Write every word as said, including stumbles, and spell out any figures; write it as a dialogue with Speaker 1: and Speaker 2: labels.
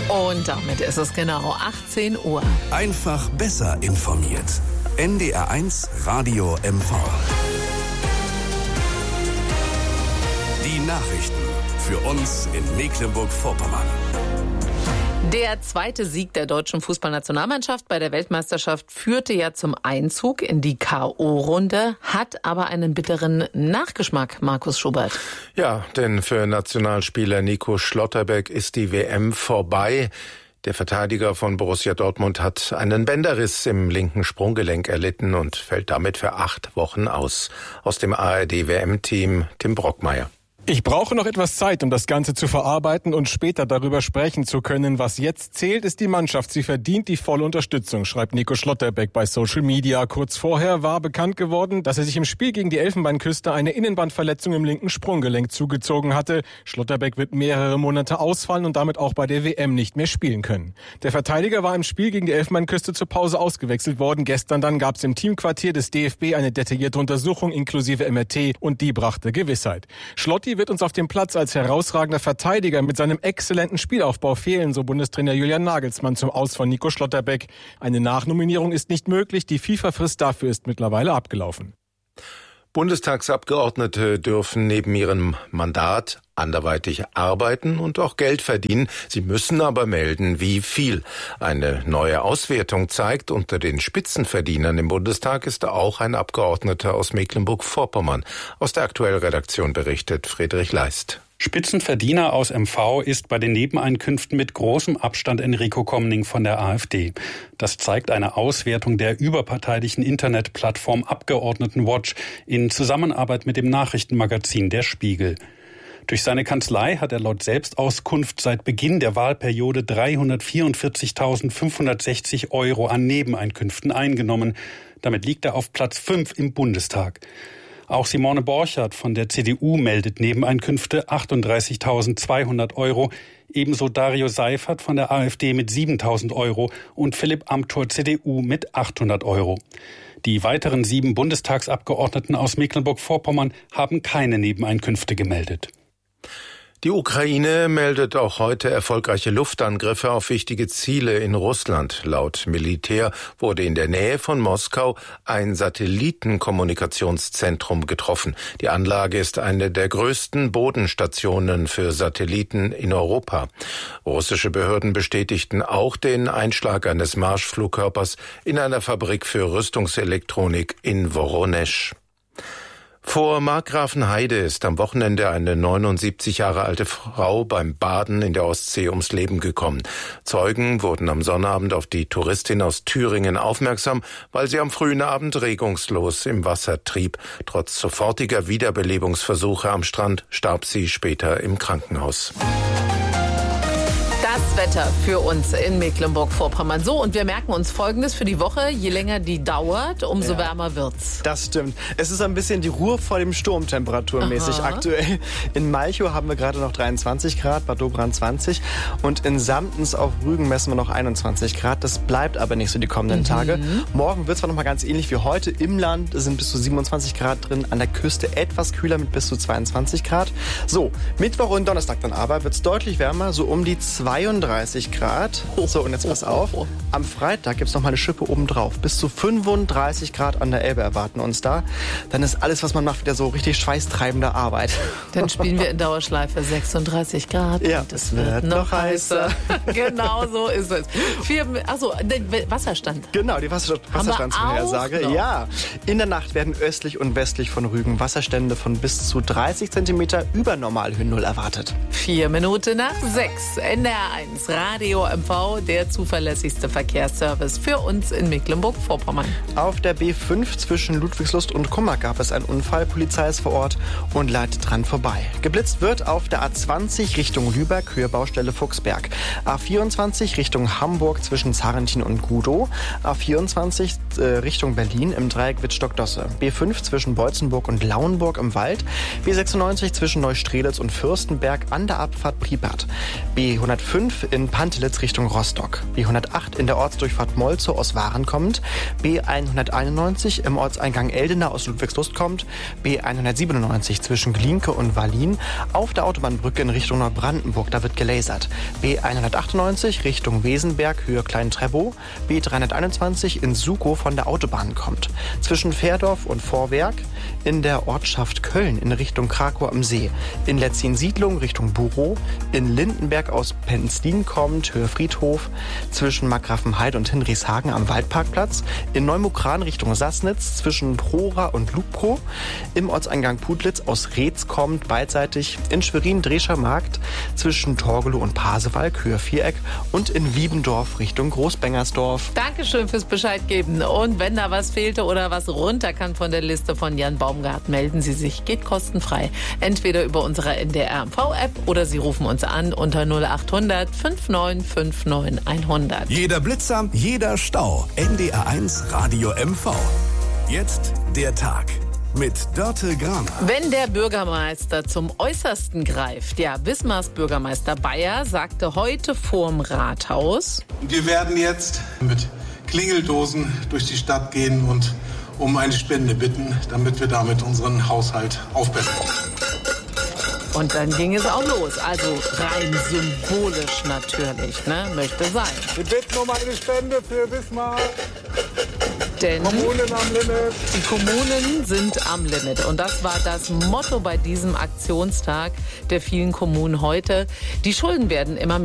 Speaker 1: Und damit ist es genau achtzehn Uhr.
Speaker 2: Einfach besser informiert. N D R eins Radio M V. Die Nachrichten für uns in Mecklenburg-Vorpommern.
Speaker 1: Der zweite Sieg der deutschen Fußballnationalmannschaft bei der Weltmeisterschaft führte ja zum Einzug in die K O-Runde, hat aber einen bitteren Nachgeschmack, Markus Schubert.
Speaker 3: Ja, denn für Nationalspieler Nico Schlotterbeck ist die W M vorbei. Der Verteidiger von Borussia Dortmund hat einen Bänderriss im linken Sprunggelenk erlitten und fällt damit für acht Wochen aus. Aus dem A R D-W M-Team Tim Brockmeier.
Speaker 4: Ich brauche noch etwas Zeit, um das Ganze zu verarbeiten und später darüber sprechen zu können. Was jetzt zählt, ist die Mannschaft. Sie verdient die volle Unterstützung, schreibt Nico Schlotterbeck bei Social Media. Kurz vorher war bekannt geworden, dass er sich im Spiel gegen die Elfenbeinküste eine Innenbandverletzung im linken Sprunggelenk zugezogen hatte. Schlotterbeck wird mehrere Monate ausfallen und damit auch bei der W M nicht mehr spielen können. Der Verteidiger war im Spiel gegen die Elfenbeinküste zur Pause ausgewechselt worden. Gestern dann gab es im Teamquartier des D F B eine detaillierte Untersuchung inklusive M R T und die brachte Gewissheit. Schlotti wird uns auf dem Platz als herausragender Verteidiger mit seinem exzellenten Spielaufbau fehlen, so Bundestrainer Julian Nagelsmann zum Aus von Nico Schlotterbeck. Eine Nachnominierung ist nicht möglich, die FIFA-Frist dafür ist mittlerweile abgelaufen.
Speaker 3: Bundestagsabgeordnete dürfen neben ihrem Mandat anderweitig arbeiten und auch Geld verdienen. Sie müssen aber melden, wie viel. Eine neue Auswertung zeigt, unter den Spitzenverdienern im Bundestag ist auch ein Abgeordneter aus Mecklenburg-Vorpommern. Aus der Aktuell-Redaktion berichtet Friedrich Leist.
Speaker 5: Spitzenverdiener aus M V ist bei den Nebeneinkünften mit großem Abstand Enrico Komning von der AfD. Das zeigt eine Auswertung der überparteilichen Internetplattform Abgeordnetenwatch in Zusammenarbeit mit dem Nachrichtenmagazin Der Spiegel. Durch seine Kanzlei hat er laut Selbstauskunft seit Beginn der Wahlperiode dreihundertvierundvierzigtausendfünfhundertsechzig Euro an Nebeneinkünften eingenommen. Damit liegt er auf Platz fünf im Bundestag. Auch Simone Borchardt von der C D U meldet Nebeneinkünfte achtunddreißigtausendzweihundert Euro. Ebenso Dario Seifert von der AfD mit siebentausend Euro und Philipp Amthor C D U mit achthundert Euro. Die weiteren sieben Bundestagsabgeordneten aus Mecklenburg-Vorpommern haben keine Nebeneinkünfte gemeldet.
Speaker 3: Die Ukraine meldet auch heute erfolgreiche Luftangriffe auf wichtige Ziele in Russland. Laut Militär wurde in der Nähe von Moskau ein Satellitenkommunikationszentrum getroffen. Die Anlage ist eine der größten Bodenstationen für Satelliten in Europa. Russische Behörden bestätigten auch den Einschlag eines Marschflugkörpers in einer Fabrik für Rüstungselektronik in Woronesch. Vor Markgrafenheide ist am Wochenende eine neunundsiebzig Jahre alte Frau beim Baden in der Ostsee ums Leben gekommen. Zeugen wurden am Sonnabend auf die Touristin aus Thüringen aufmerksam, weil sie am frühen Abend regungslos im Wasser trieb. Trotz sofortiger Wiederbelebungsversuche am Strand starb sie später im Krankenhaus.
Speaker 1: Das Wetter für uns in Mecklenburg-Vorpommern. So, und wir merken uns Folgendes für die Woche. Je länger die dauert, umso ja, wärmer wird's.
Speaker 6: Das stimmt. Es ist ein bisschen die Ruhe vor dem Sturm temperaturmäßig. Aha. Aktuell in Malchow haben wir gerade noch dreiundzwanzig Grad, Bad Doberan zwanzig. Und in Samtens auf Rügen messen wir noch einundzwanzig Grad. Das bleibt aber nicht so die kommenden mhm. Tage. Morgen wird es zwar noch mal ganz ähnlich wie heute. Im Land sind bis zu siebenundzwanzig Grad drin. An der Küste etwas kühler mit bis zu zweiundzwanzig Grad. So, Mittwoch und Donnerstag dann aber wird es deutlich wärmer, so um die zweiunddreißig Grad. So, und jetzt pass auf. Am Freitag gibt es noch mal eine Schippe obendrauf. Bis zu fünfunddreißig Grad an der Elbe erwarten uns da. Dann ist alles, was man macht, wieder so richtig schweißtreibende Arbeit.
Speaker 1: Dann spielen wir in Dauerschleife sechsunddreißig Grad.
Speaker 6: Ja, es wird, wird noch heißer.
Speaker 1: Genau so ist es. Vier, achso, der Wasserstand.
Speaker 6: Genau, die Wasser, Wasserstandsvorhersage. Ja, in der Nacht werden östlich und westlich von Rügen Wasserstände von bis zu dreißig Zentimeter über Normalhöhen Null erwartet.
Speaker 1: Vier Minuten nach sechs. N D R eins Radio M V, der zuverlässigste Verkehrsservice für uns in Mecklenburg-Vorpommern.
Speaker 6: Auf der B fünf zwischen Ludwigslust und Kummer gab es einen Unfall. Polizei ist vor Ort und leitet dran vorbei. Geblitzt wird auf der A zwanzig Richtung Lübeck, Höhe Baustelle Fuchsberg. A vierundzwanzig Richtung Hamburg zwischen Zarentin und Gudow. A vierundzwanzig äh, Richtung Berlin im Dreieck Wittstock-Dosse. B fünf zwischen Beutzenburg und Lauenburg im Wald. B sechsundneunzig zwischen Neustrelitz und Fürstenberg an der Abfahrt Pripyat. B hundertvierzig fünf in Pantelitz Richtung Rostock. B hundertacht in der Ortsdurchfahrt Molzow aus Waren kommt. B hunderteinundneunzig im Ortseingang Eldena aus Ludwigslust kommt. B hundertsiebenundneunzig zwischen Glienke und Wallin. Auf der Autobahnbrücke in Richtung Neubrandenburg, da wird gelasert. B hundertachtundneunzig Richtung Wesenberg, Höhe Klein-Trebow. B dreihunderteinundzwanzig in Sukow von der Autobahn kommt. Zwischen Fährdorf und Vorwerk. In der Ortschaft Köln in Richtung Krakow am See. In Letzin-Siedlung Richtung Burow. In Lindenberg aus Penzlin kommt, Höhe Friedhof. Zwischen Markgrafenheide und Hinrichshagen am Waldparkplatz. In Neumukran Richtung Sassnitz zwischen Prora und Lubkow. Im Ortseingang Putlitz aus Reetz kommt, beidseitig. In Schwerin Drescher Markt zwischen Torgelow und Pasewalk, Höhe Viereck. Und in Wiebendorf Richtung Großbengersdorf.
Speaker 1: Dankeschön fürs Bescheid geben. Und wenn da was fehlte oder was runter kann von der Liste von Jan Baumgart, melden Sie sich. Geht kostenfrei. Entweder über unsere N D R M V-App oder Sie rufen uns an unter null acht hundert fünfundneunzig neunundfünfzig hundert.
Speaker 2: Jeder Blitzer, jeder Stau. N D R eins Radio M V. Jetzt der Tag mit Dörte Graner.
Speaker 1: Wenn der Bürgermeister zum Äußersten greift, ja, Wismars Bürgermeister Bayer sagte heute vorm Rathaus:
Speaker 7: Wir werden jetzt mit Klingeldosen durch die Stadt gehen und um eine Spende bitten, damit wir damit unseren Haushalt aufbessern.
Speaker 1: Und dann ging es auch los. Also rein symbolisch natürlich, ne? Möchte sein.
Speaker 8: Wir bitten um eine Spende für Wismar.
Speaker 1: Denn
Speaker 8: Kommunen am Limit.
Speaker 1: Die Kommunen sind am Limit. Und das war das Motto bei diesem Aktionstag der vielen Kommunen heute. Die Schulden werden immer mehr.